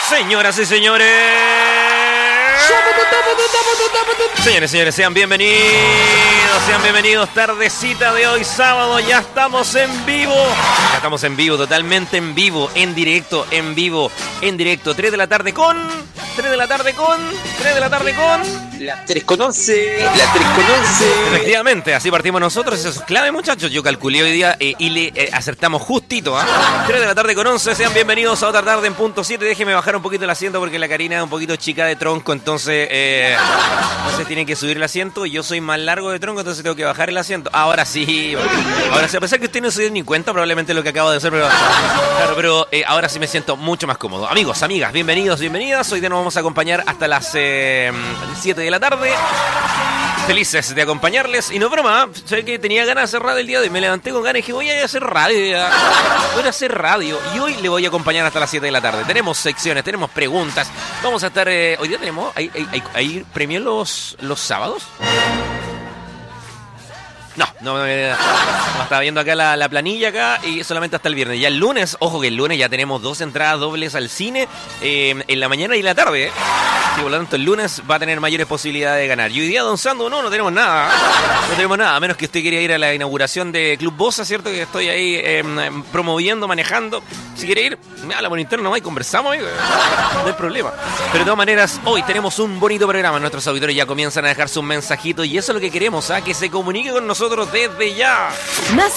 Señoras y señores. Señores, sean bienvenidos. Tardecita de hoy, sábado, ya estamos en vivo. Ya estamos en vivo, totalmente en vivo, en directo. 3 de la tarde con... Las 3:11. Efectivamente, así partimos nosotros. Eso es clave, muchachos. Yo calculé hoy día y le acertamos justito. 3 de la tarde con 11. Sean bienvenidos a otra tarde en punto 7. Déjeme bajar un poquito el asiento porque la Karina es un poquito chica de tronco. Entonces tienen que subir el asiento. Y yo soy más largo de tronco, entonces tengo que bajar el asiento. Ahora sí, a pesar que usted no se dio ni cuenta probablemente lo que acabo de hacer, pero ahora sí me siento mucho más cómodo. Amigos, amigas, bienvenidas. Hoy día nos vamos a acompañar hasta las 7 de la tarde. Felices de acompañarles. Y no es broma, sé que tenía ganas de hacer radio el día de hoy. Me levanté con ganas y dije, voy a hacer radio. Y hoy le voy a acompañar hasta las 7 de la tarde. Tenemos secciones, tenemos preguntas. Vamos a estar... hoy día tenemos... ¿Hay premios los sábados? No, estaba viendo acá la planilla acá y solamente hasta el viernes. Ya el lunes, ojo que el lunes ya tenemos 2 entradas dobles al cine en la mañana y en la tarde. Sí, por lo tanto el lunes va a tener mayores posibilidades de ganar. Y hoy día, don Sando, no tenemos nada. No tenemos nada, a menos que usted quería ir a la inauguración de Club Bosa, ¿cierto? Que estoy ahí promoviendo, manejando. Si quiere ir, me habla por interno nomás y conversamos, amigo. No hay problema. Pero de todas maneras, hoy tenemos un bonito programa. Nuestros auditores ya comienzan a dejar sus mensajitos y eso es lo que queremos, que se comunique con nosotros desde ya. Más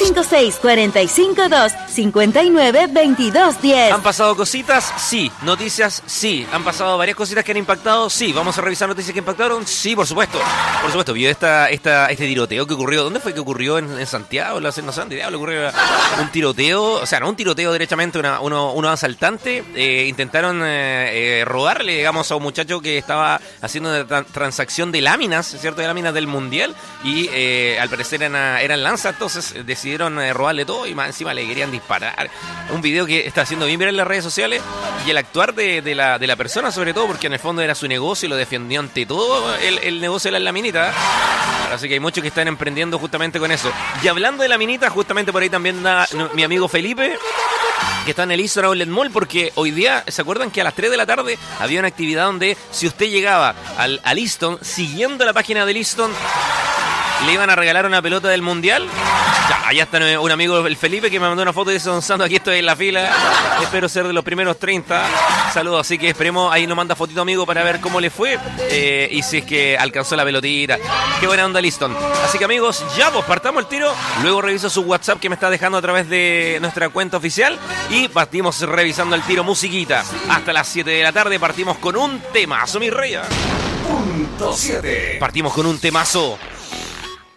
56-45-2-59-22-10. ¿Han pasado cositas? Sí. Noticias, sí. ¿Han pasado varias cositas que han impactado? Sí. ¿Vamos a revisar noticias que impactaron? Sí, por supuesto. Vio este tiroteo que ocurrió. ¿Dónde fue que ocurrió? ¿En Santiago? No sé, le ocurrió un tiroteo. O sea, no un tiroteo derechamente, unos asaltantes intentaron robarle, digamos, a un muchacho que estaba haciendo una transacción de láminas, ¿cierto? De láminas del Mundial. Y al parecer eran lanzas, entonces decidieron robarle todo y más encima le querían disparar. Un video que está haciendo bien viral en las redes sociales y el actuar de la persona, sobre todo, porque en el fondo era su negocio y lo defendió ante todo el negocio de las laminitas. Así que hay muchos que están emprendiendo justamente con eso. Y hablando de laminitas, justamente por ahí también anda mi amigo Felipe, que está en el Easton Outlet Mall, porque hoy día, ¿se acuerdan que a las 3 de la tarde había una actividad donde si usted llegaba al Easton, siguiendo la página del Easton, le iban a regalar una pelota del Mundial? Ya, allá está un amigo, el Felipe, que me mandó una foto y dice, don Sando, aquí estoy en la fila, espero ser de los primeros 30. Saludos, así que esperemos, ahí nos manda fotito, amigo, para ver cómo le fue y si es que alcanzó la pelotita. Qué buena onda, Liston. Así que, amigos, ya pues partamos el tiro. Luego reviso su WhatsApp que me está dejando a través de nuestra cuenta oficial y partimos revisando el tiro musiquita. Hasta las 7 de la tarde partimos con un temazo, mi rey. Punto 7. Partimos con un temazo.